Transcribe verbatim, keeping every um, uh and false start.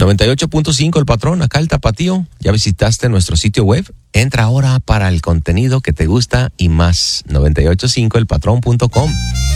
noventa y ocho punto cinco El Patrón, acá el Tapatío. ¿Ya visitaste nuestro sitio web? Entra ahora para el contenido que te gusta y más. noventa y ocho punto cinco el patrón punto com.